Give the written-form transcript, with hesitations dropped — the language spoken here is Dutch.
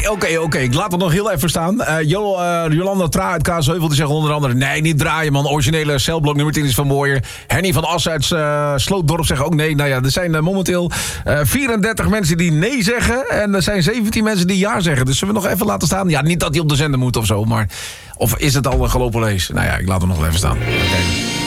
Oké. Ik laat het nog heel even staan. Jolanda Tra uit Kaasheuvel die zegt onder andere... Nee, niet draaien, man. Originele celblok nummer 10 is van mooier. Henny van Assen uit Slootdorp zegt ook nee. Nou ja, er zijn momenteel 34 mensen die nee zeggen. En er zijn 17 mensen die ja zeggen. Dus zullen we nog even laten staan? Ja, niet dat hij op de zender moet of zo, maar... Of is het al een gelopen lees? Nou ja, ik laat hem nog even staan. Okay.